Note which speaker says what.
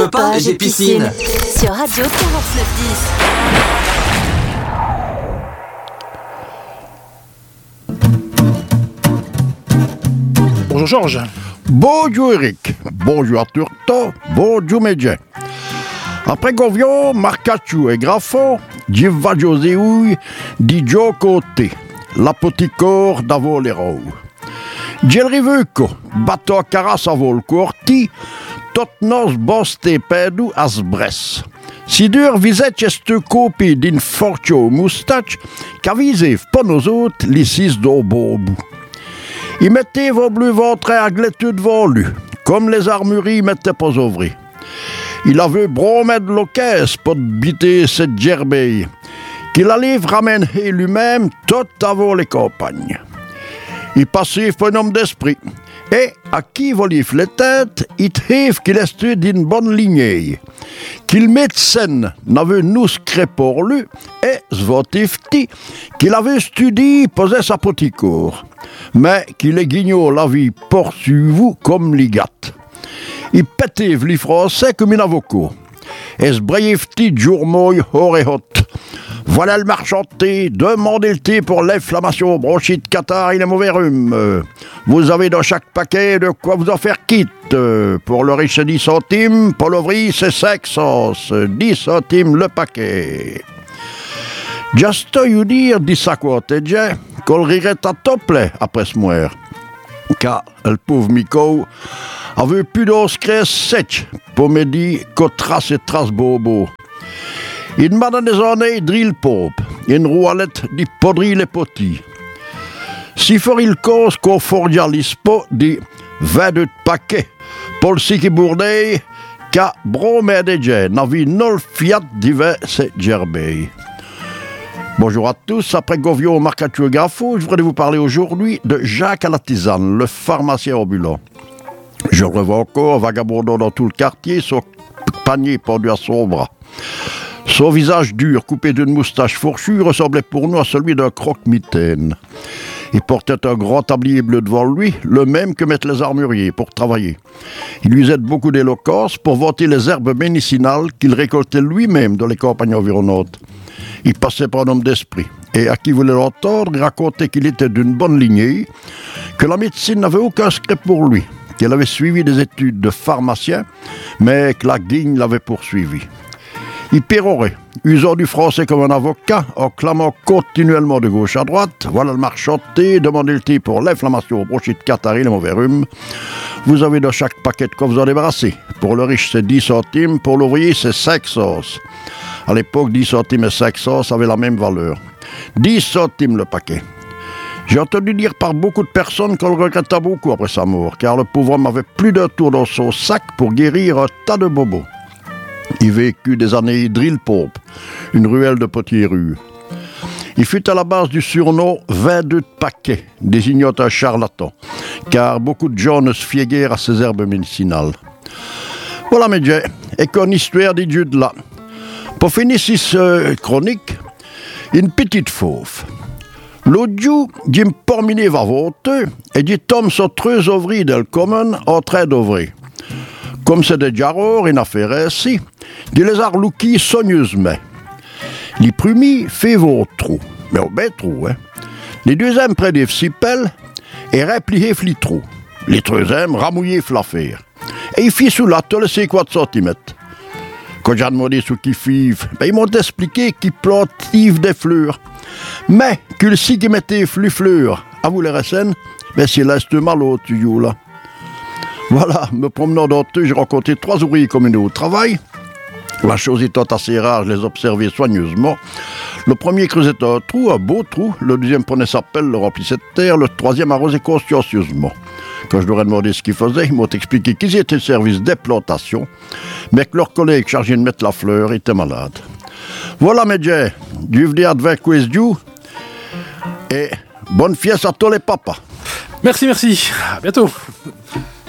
Speaker 1: copains, j'ai piscine.
Speaker 2: Sur Radio
Speaker 3: 49.10.
Speaker 4: Bonjour Georges.
Speaker 5: Bonjour Eric. Bonjour à Turto. Bonjour Medje. Après Govion, Marcacciu et Grafo, Giva Joséouille, di Gio Côté, l'apoticor d'Avolero. Gel Rivuco, batto a caras a vol corti, tot nos boste pedu as bres. Si dur viset est copi din forcio moustache, qu'avisev pas nos autres l'issis do bobu. I mettez vos bleus ventre à glétude volu, comme les armuries mettaient pas ouvrées. Il avait bromed le caisse pour biter cette gerbeille, qu'il allait ramène lui-même tout avant les campagnes. Il passait pour un homme d'esprit, et à qui volif les têtes, il trouve qu'il est d'une bonne lignée, qu'il médecin n'avait nous cré pour lui, et svotifti, qu'il avait studié posait sa petite cour, mais qu'il est guignot la vie poursuivi comme ligat. Il pétait les français comme un avocat. Et ce braillefti jourmoy hot. Voilà le marchanté, demandez le thé pour l'inflammation, bronchite, catarrhe et les mauvais rhumes. Vous avez dans chaque paquet de quoi vous en faire quitte. Pour le riche, 10 centimes, pour l'ouvrier, c'est 5 sauces. 10 centimes le paquet. Juste you dire, dit ça quoi, t'es déjà, qu'on rirait à tople après ce mois. Car le pauvre Miko avait plus d'oscrès sec pour me dire qu'on trace et trace bobo. Il m'a donné des années drill pop, une roualette dit podri les potis. Si for il cause qu'on fordialis pas dit 22 paquets pour le siki bourdei, qu'à bromé de gè, n'avi nol fiat d'hiver c'est gerbei. Bonjour à tous, après Govio, Marcacciu et Grafo, je voudrais vous parler aujourd'hui de Jacques à la tisane, le pharmacien ambulant. Je le revois encore, vagabondant dans tout le quartier, son panier pendu à son bras. Son visage dur, coupé d'une moustache fourchue, ressemblait pour nous à celui d'un croque-mitaine. Il portait un grand tablier bleu devant lui, le même que mettent les armuriers pour travailler. Il usait beaucoup d'éloquence pour vanter les herbes médicinales qu'il récoltait lui-même dans les campagnes environnantes. Il passait pour un homme d'esprit, et à qui voulait l'entendre, il racontait qu'il était d'une bonne lignée, que la médecine n'avait aucun secret pour lui, qu'il avait suivi des études de pharmacien, mais que la guigne l'avait poursuivi. Il pérorait, usant du français comme un avocat, en clamant continuellement de gauche à droite. Voilà le marchanté, demandez le thé pour l'inflammation, bronchite, catarrhe, les mauvais rhumes. Vous avez dans chaque paquet de quoi vous en débarrasser. Pour le riche, c'est 10 centimes, pour l'ouvrier, c'est 5 sauces. À l'époque, 10 centimes et 5 sauces avaient la même valeur. 10 centimes le paquet. J'ai entendu dire par beaucoup de personnes qu'on le regretta beaucoup après sa mort, car le pauvre homme avait plus d'un tour dans son sac pour guérir un tas de bobos. Il vécut des années drill pop, une ruelle de petites rues. Il fut à la base du surnom 22 paquets, désignant un charlatan, car beaucoup de gens ne se fiaient guère à ces herbes médicinales. Voilà, Medje, et qu'une histoire dit Dieu de là. Pour finir cette chronique, une petite fauve. L'autre jour, j'ai porminé va voter et j'ai tombé sur 3 ouvriers del commun en train d'ouvrir. Comme c'est des jarrors, une affaire ainsi, je les arlouquis soigneusement. Les premiers fait vos trous, mais au bien trou, hein. Les deuxièmes près des sipels et repliés les trous. Les troisièmes ramouillés l'affaire. Et ils fit sous la tole 50 cm. Quand j'ai demandé ce qu'ils fivent, ils m'ont expliqué qu'ils plantivent des fleurs. Mais que si qu'ils mettaient les fleurs à vous les racines, c'est laisse mal au tuyau là. Voilà, me promenant dans eux, j'ai rencontré 3 ouvriers communaux au travail. La chose étant assez rare, je les observais soigneusement. Le premier creusait un trou, un beau trou. Le deuxième prenait sa pelle, le remplissait de terre. Le troisième arrosait consciencieusement. Quand je leur ai demandé ce qu'ils faisaient, ils m'ont expliqué qu'ils étaient au service des plantations, mais que leur collègue chargé de mettre la fleur était malade. Voilà, Medje, Dieu venait à devant quiz du et bonne fiesse à tous les papas.
Speaker 4: Merci, à bientôt.